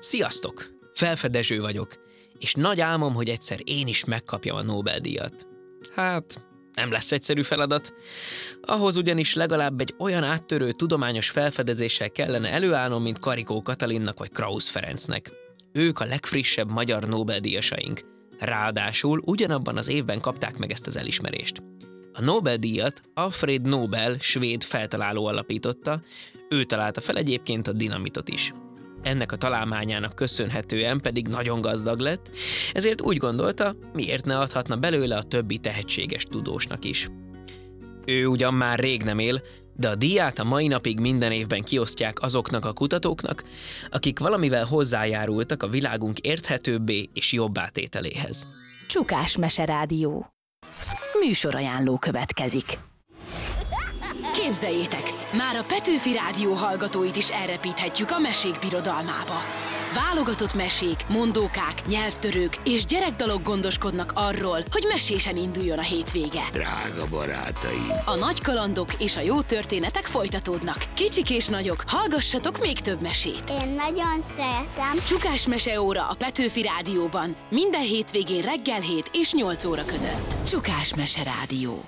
Sziasztok! Felfedező vagyok, és nagy álmom, hogy egyszer én is megkapjam a Nobel-díjat. Hát, nem lesz egyszerű feladat. Ahhoz ugyanis legalább egy olyan áttörő tudományos felfedezéssel kellene előállnom, mint Karikó Katalinnak vagy Krausz Ferencnek. Ők a legfrissebb magyar Nobel-díjasaink. Ráadásul ugyanabban az évben kapták meg ezt az elismerést. A Nobel-díjat Alfred Nobel, svéd feltaláló alapította, ő találta fel egyébként a dinamitot is. Ennek a találmányának köszönhetően pedig nagyon gazdag lett, ezért úgy gondolta, miért ne adhatna belőle a többi tehetséges tudósnak is. Ő ugyan már rég nem él, de a díját a mai napig minden évben kiosztják azoknak a kutatóknak, akik valamivel hozzájárultak a világunk érthetőbbé és jobbá tételéhez. Csukás Meserádió. Műsorajánló következik. Képzeljétek, már a Petőfi Rádió hallgatóit is elrepíthetjük a mesék birodalmába. Válogatott mesék, mondókák, nyelvtörők és gyerekdalok gondoskodnak arról, hogy mesésen induljon a hétvége. Drága barátaim! A nagy kalandok és a jó történetek folytatódnak. Kicsik és nagyok, hallgassatok még több mesét. Én nagyon szeretem. Csukás Meseóra a Petőfi Rádióban. Minden hétvégén reggel 7 és 8 óra között. Csukás Meserádió.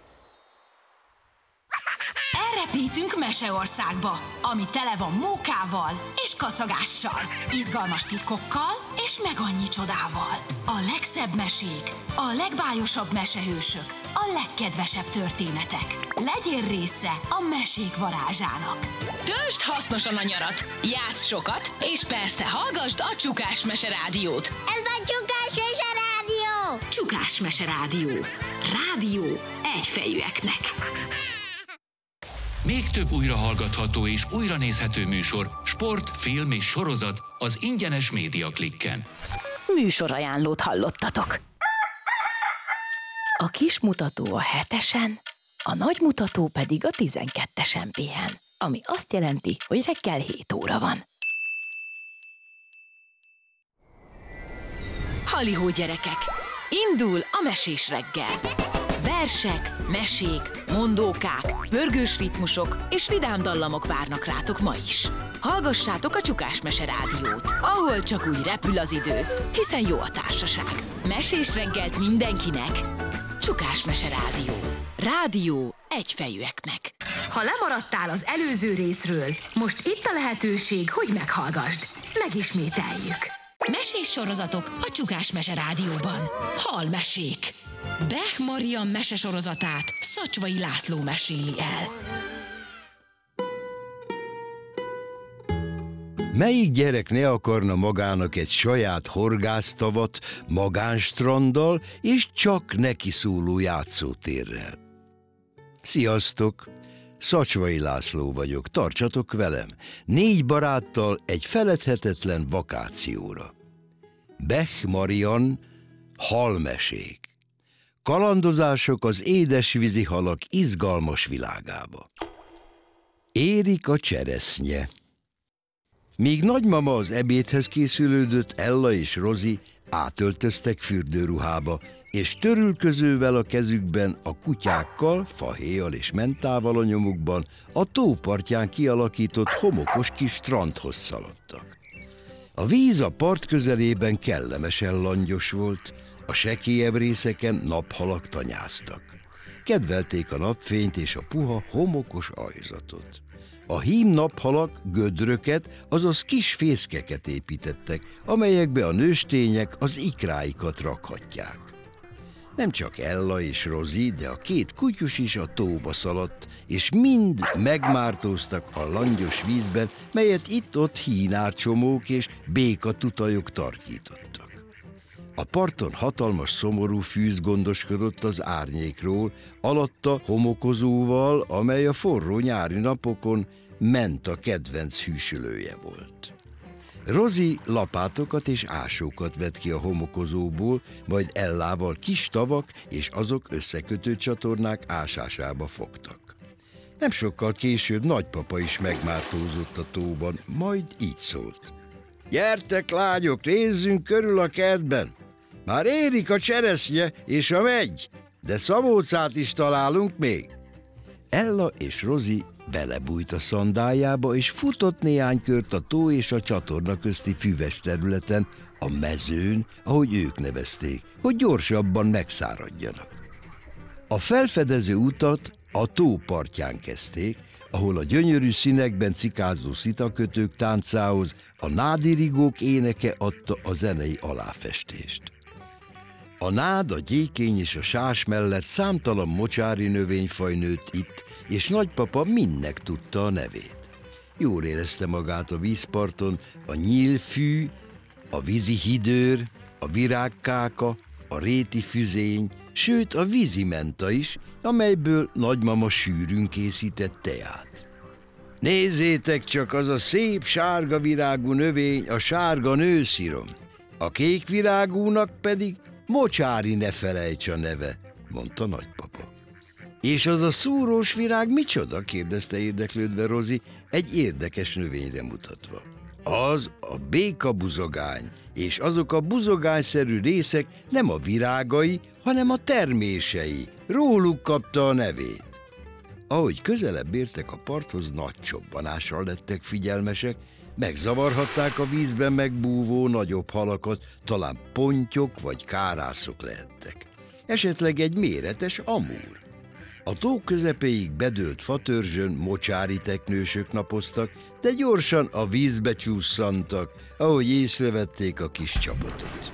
Elrepítünk Meseországba, ami tele van mókával és kacagással, izgalmas titkokkal és meg annyi csodával. A legszebb mesék, a legbájosabb mesehősök, a legkedvesebb történetek. Legyél része a mesék varázsának. Töltsd hasznosan a nyarat, játsz sokat, és persze hallgasd a Csukás Meserádiót. Ez a Csukás Meserádió! Csukás Meserádió. Rádió egyfejűeknek. Még több újrahallgatható és újranézhető műsor, sport, film és sorozat az ingyenes Média Klikken. Műsorajánlót hallottatok. A kis mutató a 7-esen, a nagy mutató pedig a 12-esen pihen, ami azt jelenti, hogy reggel 7 óra van. Halihó gyerekek! Indul a mesés reggel! Versek, mesék, mondókák, pörgős ritmusok és vidám dallamok várnak rátok ma is. Hallgassátok a Csukás Meserádiót, ahol csak úgy repül az idő, hiszen jó a társaság. Mesés reggelt mindenkinek! Csukás Meserádió. Rádió egyfejűeknek. Ha lemaradtál az előző részről, most itt a lehetőség, hogy meghallgasd. Megismételjük. Mesés sorozatok a Csukás Meserádióban. Halmesék. Bech Marian mesesorozatát Szacsvai László meséli el. Melyik gyerek ne akarna magának egy saját horgásztavat, magánstranddal és csak neki szóló játszótérrel? Sziasztok! Szacsvai László vagyok, tartsatok velem! 4 baráttal egy feledhetetlen vakációra. Bech Marian, halmesék. Kalandozások az édesvízi halak izgalmas világába. Érik a cseresznye. Míg nagymama az ebédhez készülődött, Ella és Rozi átöltöztek fürdőruhába, és törülközővel a kezükben, a kutyákkal, fahéjjal és mentával a nyomukban a tópartján kialakított homokos kis strandhoz szaladtak. A víz a part közelében kellemesen langyos volt, a sekélyebb részeken naphalak tanyáztak. Kedvelték a napfényt és a puha, homokos ajzatot. A hím naphalak gödröket, azaz kis fészkeket építettek, amelyekbe a nőstények az ikráikat rakhatják. Nem csak Ella és Rozi, de a 2 kutyus is a tóba szaladt, és mind megmártóztak a langyos vízben, melyet itt-ott hínárcsomók és békatutajok tarkítottak. A parton hatalmas szomorú fűz gondoskodott az árnyékról, alatta homokozóval, amely a forró nyári napokon Menta kedvenc hűsölője volt. Rozi lapátokat és ásókat vett ki a homokozóból, majd Ellával kis tavak és azok összekötő csatornák ásásába fogtak. Nem sokkal később nagypapa is megmártózott a tóban, majd így szólt. Gyertek, lányok, nézzünk körül a kertben! Már érik a cseresznye és a megy, de szamócát is találunk még. Ella és Rozi belebújt a szandájába, és futott néhány kört a tó és a csatorna közti füves területen, a mezőn, ahogy ők nevezték, hogy gyorsabban megszáradjanak. A felfedező utat a tó partján kezdték, ahol a gyönyörű színekben cikázó szitakötők táncához a nádirigók éneke adta a zenei aláfestést. A nád, a gyékény és a sás mellett számtalan mocsári növényfaj nőtt itt, és nagypapa mindnek tudta a nevét. Jól érezte magát a vízparton a nyílfű, a vízihidőr, a virágkáka, a réti füzény, sőt a vízimenta is, amelyből nagymama sűrűn készített teát. Nézzétek csak, az a szép sárga virágú növény a sárga nőszirom, a kék virágúnak pedig mocsári ne felejts a neve, mondta nagypapa. És az a szúrós virág micsoda? Kérdezte érdeklődve Rozi, egy érdekes növényre mutatva. Az a békabuzogány, és azok a buzogányszerű részek nem a virágai, hanem a termései. Róluk kapta a nevét. Ahogy közelebb értek a parthoz, nagy csobbanással lettek figyelmesek, megzavarhatták a vízben megbúvó nagyobb halakat, talán pontyok vagy kárászok lehettek. Esetleg egy méretes amúr. A tó közepéig bedőlt fatörzsön mocsári teknősök napoztak, de gyorsan a vízbe csúszantak, ahogy észrevették a kis csapatot.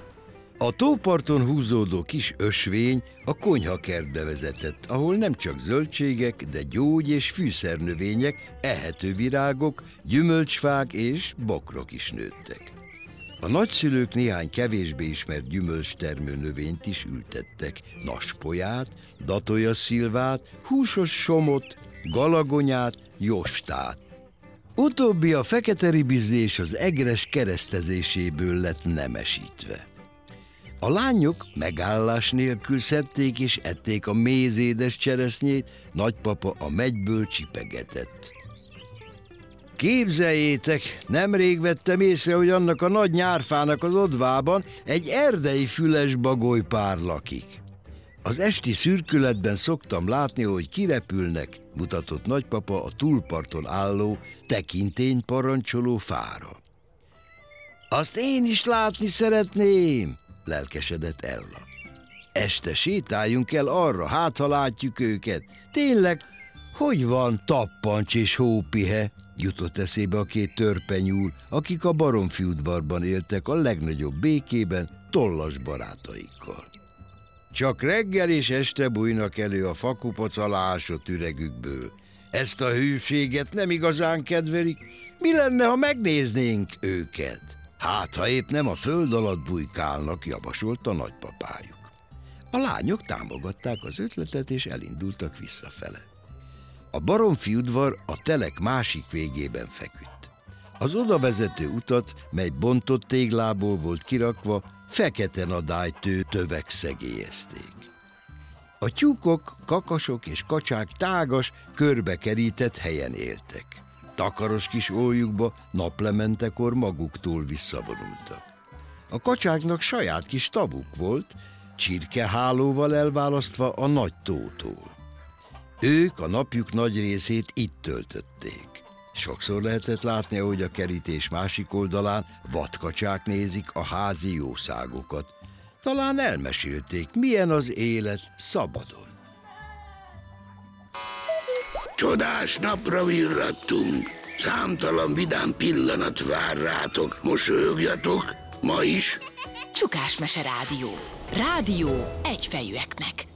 A tóparton húzódó kis ösvény a konyhakertbe vezetett, ahol nem csak zöldségek, de gyógy- és fűszernövények, ehető virágok, gyümölcsfák és bokrok is nőttek. A nagyszülők néhány kevésbé ismert gyümölcstermő növényt is ültettek, naspolyát, datolyaszilvát, húsos somot, galagonyát, jostát. Utóbbi a fekete ribizli és az egres keresztezéséből lett nemesítve. A lányok megállás nélkül szedték és ették a mézédes cseresznyét, nagypapa a megyből csipegetett. Képzeljétek, nemrég vettem észre, hogy annak a nagy nyárfának az odvában egy erdei fülesbagolypár lakik. Az esti szürkületben szoktam látni, hogy kirepülnek, mutatott nagypapa a túlparton álló, tekintényt parancsoló fára. Azt én is látni szeretném, lelkesedett Ella. Este sétáljunk el arra, hát ha látjuk őket. Tényleg, hogy van tappancs és hópihe? Jutott eszébe a két törpenyúl, akik a Baromfi udvarban éltek a legnagyobb békében, tollas barátaikkal. Csak reggel és este bújnak elő a fakupac alá ásott üregükből. Ezt a hűséget nem igazán kedvelik. Mi lenne, ha megnéznénk őket? Hát, ha épp nem a föld alatt bujkálnak, javasolta nagypapájuk. A lányok támogatták az ötletet, és elindultak visszafele. A Baromfi udvar a telek másik végében feküdt. Az odavezető utat, mely bontott téglából volt kirakva, fekete nadálytő tövek szegélyezték. A tyúkok, kakasok és kacsák tágas, körbekerített helyen éltek. Takaros kis ójukba naplementekor maguktól visszavonultak. A kacsáknak saját kis tavuk volt, csirkehálóval elválasztva a nagy tótól. Ők a napjuk nagy részét itt töltötték. Sokszor lehetett látni, ahogy a kerítés másik oldalán vadkacsák nézik a házi jószágokat. Talán elmesélték, milyen az élet szabadon. Csodás napra virrattunk. Számtalan vidám pillanat vár rátok. Mosolyogjatok, ma is. Csukásmese rádió. Rádió egyfejűeknek.